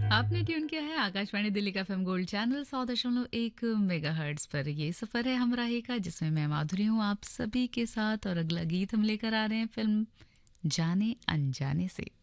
आपने ट्यून किया है आकाशवाणी दिल्ली का एफएम गोल्ड चैनल 100.1 मेगाहर्ट्ज पर। ये सफर है हमराही का, जिसमें मैं माधुरी हूँ आप सभी के साथ। और अगला गीत हम लेकर आ रहे हैं फिल्म जाने अनजाने से।